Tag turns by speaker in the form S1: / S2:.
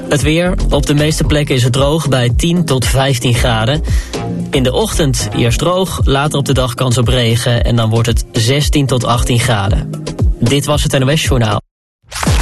S1: Het weer. Op de meeste plekken is het droog bij 10 tot 15 graden. In de ochtend eerst droog, later op de dag kans op regen en dan wordt het 16 tot 18 graden. Dit was het NOS Journaal.